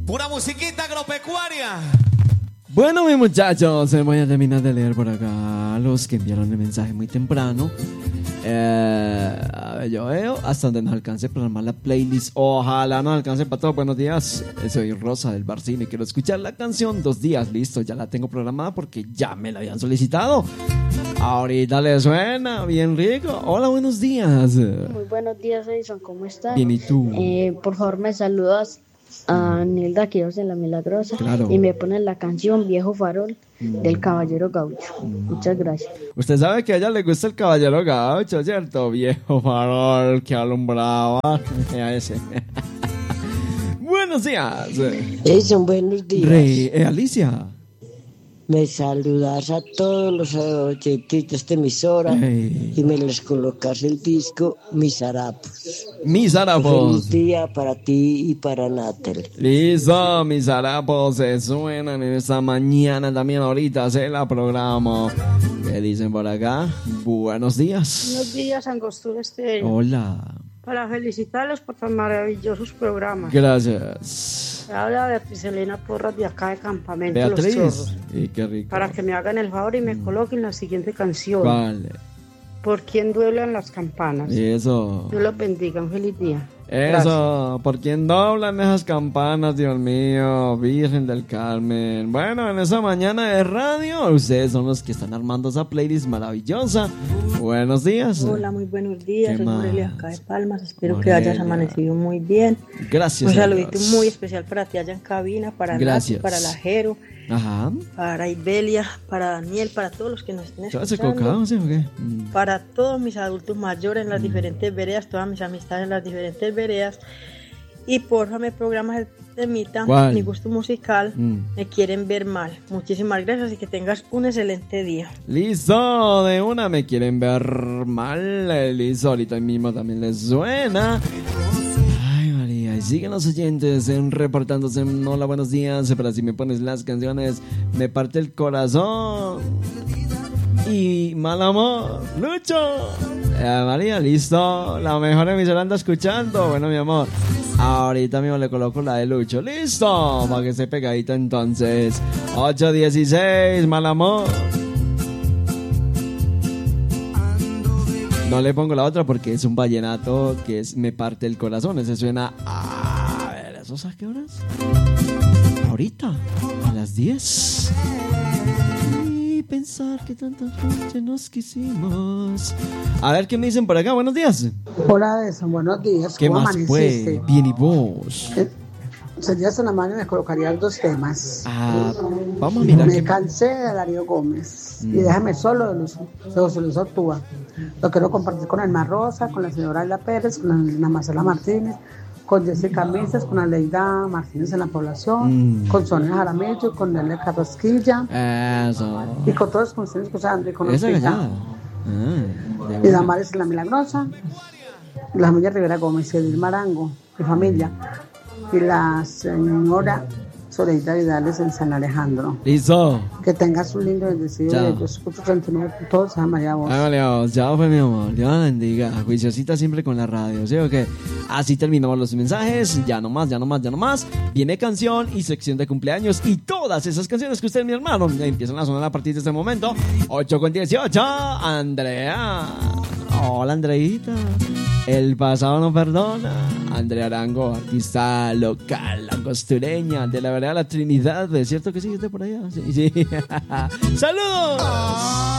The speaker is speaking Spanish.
Pura musiquita agropecuaria. Bueno, mis muchachos, voy a terminar de leer por acá los que enviaron el mensaje muy temprano. A ver, yo veo hasta donde nos alcance para armar la playlist. Ojalá nos alcance para todos. Buenos días, soy Rosa del Barcine. Quiero escuchar la canción 2 días. Listo, ya la tengo programada porque ya me la habían solicitado. Ahorita le suena, bien rico. Hola, buenos días. Muy buenos días, Edison, ¿cómo estás? Bien, ¿y tú? Por favor, me saludas a Nilda Quiroz de La Milagrosa. Claro. Y me ponen la canción Viejo Farol del Caballero Gaucho. Muchas gracias. Usted sabe que a ella le gusta el Caballero Gaucho, ¿cierto? Viejo farol que alumbraba. Ese. Buenos días. Edison, buenos días. Alicia. Me saludas a todos los oyentes de esta emisora y me les colocas el disco Mis Harapos. Mis Harapos. Feliz día para ti y para Natal. Listo, Mis Harapos se suenan en esta mañana también. Ahorita se la programo. ¿Qué dicen por acá? Buenos días. Buenos días, Angostura Estéreo. Hola. Para felicitarlos por tan maravillosos programas. Gracias. Habla Beatriz Elena Porras de acá de Campamento Beatriz. Los Chorros. Y qué rico. Para que me hagan el favor y me coloquen la siguiente canción. Vale. ¿Por quién duelan las campanas? Eso. Dios los bendiga, un feliz día. Eso, Gracias. ¿por quién doblan esas campanas, Dios mío? Virgen del Carmen. Bueno, en esa mañana de radio, ustedes son los que están armando esa playlist maravillosa. Buenos días. Hola, muy buenos días. Soy más? Morelia acá de Palmas. Espero Morelia. que hayas amanecido muy bien. Gracias. Un a saludito Dios. muy especial para ti allá en cabina, para Gracias. Nati, para la Jero, Ajá. para Ibelia, para Daniel, para todos los que nos estén ¿Te vas a escuchando. cocado, sí o qué? Para todos mis adultos mayores en las diferentes veredas, todas mis amistades en las diferentes veredas. Y porfa, me programas el temita, ¿Cuál? mi gusto musical, me quieren ver mal. Muchísimas gracias y que tengas un excelente día. Listo, de una me quieren ver mal. Listo, ahorita mismo también les suena. Ay, María, y siguen los oyentes reportándose. Hola, buenos días. Pero si me pones las canciones, me parte el corazón. Y mal amor, Lucho. María, listo. La mejor emisora anda escuchando. Bueno, mi amor, ahorita mismo le coloco la de Lucho. Listo, para que esté pegadito entonces. 8:16, mal amor. No le pongo la otra porque es un vallenato que es Me parte el corazón. Ese suena. A ver, ¿esos a qué horas? Ahorita, a las 10. Pensar que tantas noches nos quisimos. A ver qué me dicen por acá. Buenos días. Hola, Edson, buenos días. ¿Qué ¿Cómo más amaneciste? fue? Bien, ¿y vos? Sería esta mañana me colocaría 2 temas. Vamos a mirar. Me cansé de Darío Gómez y déjame solo de José Luis Ortúa. Lo quiero compartir con Elma Rosa, con la señora Ayla Pérez, con Ana Marcela Martínez, con Jessica Misas, con Aleida Martínez en la población, con Sonia Jaramillo, con Nelia Carrasquilla. Eso. Y con todos los que me estén escuchando y con Esa Osquita. gallada. Y Damares en La Milagrosa, la familia Rivera Gómez y Edil Marango, mi familia, y la señora Soledad Vidales en San Alejandro. Listo. Que tengas un lindo bendecido Chao. día. Yo escucho 39 todos, a María Voz. Ay, vale, chao, pues, mi amor. Dios la bendiga. Juiciosita siempre con la radio, ¿sí o qué? Así terminamos los mensajes. Ya no más, ya no más, ya no más. Viene canción y sección de cumpleaños. Y todas esas canciones que usted, mi hermano, ya empiezan a sonar a partir de este momento. 8:18. Andrea. Hola, Andreita. El pasado no perdona. Andrea Arango, artista local, costureña de la vereda La Trinidad. ¿Es cierto que sí? ¿Está por allá? Sí, sí. ¡Saludos!